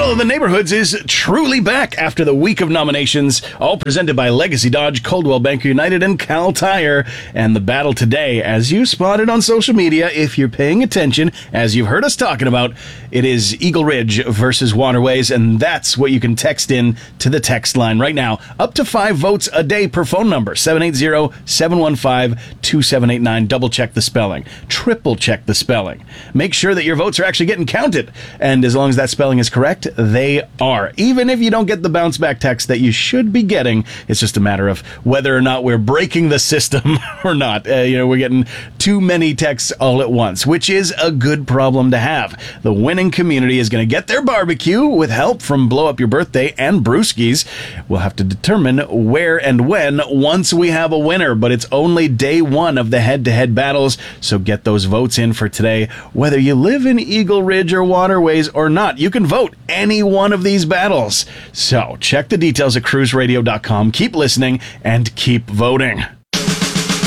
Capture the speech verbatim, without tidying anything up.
Battle of the Neighborhoods is truly back after the week of nominations, all presented by Legacy Dodge, Coldwell Banker United, and Cal Tire. And the battle today, as you spotted on social media, if you're paying attention, as you've heard us talking about, it is Eagle Ridge versus Waterways, and that's what you can text in to the text line right now. Up to five votes a day per phone number, seven eight zero, seven one five, two seven eight nine. Double check the spelling. Triple check the spelling. Make sure that your votes are actually getting counted, and as long as that spelling is correct, they are. Even if you don't get the bounce back text that you should be getting, it's just a matter of whether or not we're breaking the system or not. Uh, you know, we're getting too many texts all at once, which is a good problem to have. The winning community is going to get their barbecue with help from Blow Up Your Birthday and Brewskis. We'll have to determine where and when once we have a winner, but it's only day one of the head-to-head battles, so get those votes in for today. Whether you live in Eagle Ridge or Waterways or not, you can vote any one of these battles. So check the details at cruise radio dot com. Keep listening and keep voting.